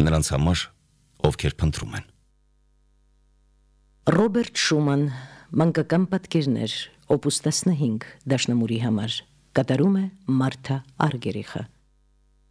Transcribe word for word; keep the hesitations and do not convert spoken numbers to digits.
նրանց համար, ովքեր փնտրում են։ Ռոբերտ Շուման, մանկական պատկերներ, օպուս տասնհինգ, դաշնամուրի համար, կատարում է Մարթա Արգերիխը։